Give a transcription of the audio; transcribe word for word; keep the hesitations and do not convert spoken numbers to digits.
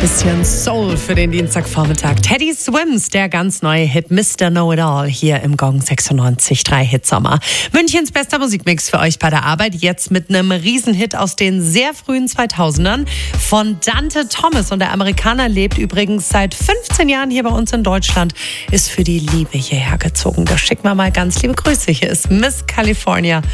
Bisschen Soul für den Dienstagvormittag. Teddy Swims, der ganz neue Hit Mister Know-It-All hier im Gong sechsundneunzig Komma drei Hitsommer. Münchens bester Musikmix für euch bei der Arbeit. Jetzt mit einem Riesenhit aus den sehr frühen zweitausendern von Dante Thomas. Und der Amerikaner lebt übrigens seit fünfzehn Jahren hier bei uns in Deutschland. Ist für die Liebe hierher gezogen. Da schicken wir mal ganz liebe Grüße. Hier ist Miss California.